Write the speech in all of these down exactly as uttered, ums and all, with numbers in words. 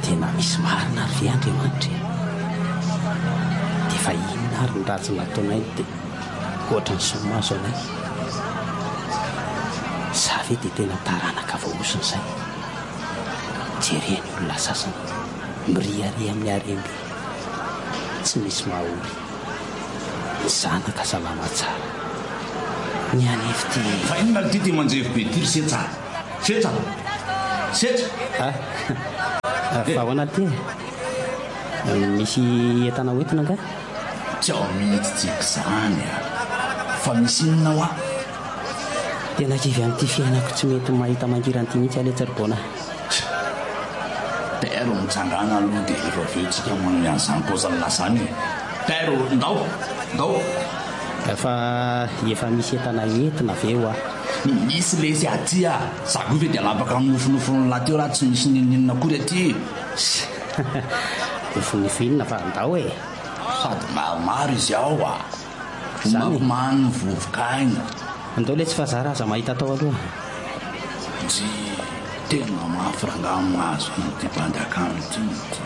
tena misy marina ary ve Andriamanitra dia fa inona ary ny ratsy nataonay dia ohatra ny somaso anay sa ve dia tena taranaka vaosiny izay jereny olona sasany miriary amin'ny aremby tsy misy mahory ny zanaka salama tsara ny anefy ty fa inona ity ty manjefy be tiry setsa setsa setsa fa ahoana ty misy entana hoentina nga tsy ao mihitsy tsika izany a fa misy inona ho a tena kivy amin'ity fiainako tsy mety mahita mangiranyity mihitsy aletsarybaona tero mitsangana aloha dia efa aveo tsika manome an'izany paozany lasany tero ndao ndao fa efa misy entana entina aveo a misy lesy aty a zago ve dia labaka nofonofon'ny lahy teo raha tsy misy nininina akory aty ofonifinina fa andao e sady maromaro izy ao a mapomany ny vovokaina andao le tsy fazara aza mahita tao aloha tsy tena mafirangamo azo ty bandakano ty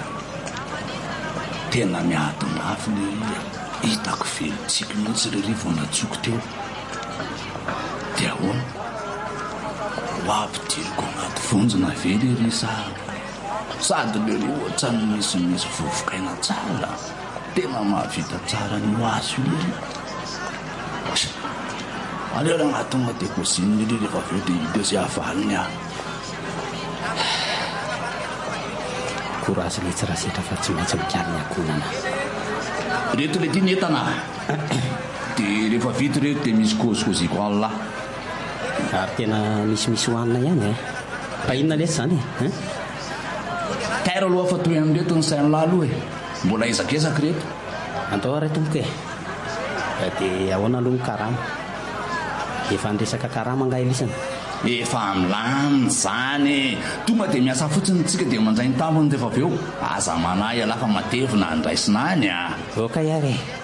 tena miady mafy le hitako velontsika mihitsy rerivo natsoko teo dia ahoana ho ampidiriko anaty vonjina ve lery sa sady lery ohatrany misy misy vovokaina tsara tena mahavita tsara ny hoazo lery aleo raha anatonga dia kozininy lery rehefa aveo dia hita sy havaliny ah korazy le tsy raha setra fa tsy maintsy mikaly ny akonana reto le ty netana dia rehefa vity reto dia misy kozikoziako alla ary tena misimisy hohanina ihany e fa inona lesy zany e taira aloha fa toy any reto ny sain'lahy aloha e mbola ezakezaka reto andao ray tomboka e dia ahoana aloha ny karama efa nresaka karama angahelisana efa milany zany tonga dia miasa fotsiny tsika dia mandray ny tambony dia fa aveo aza manahy alafa matevina andraisina any a oka iary e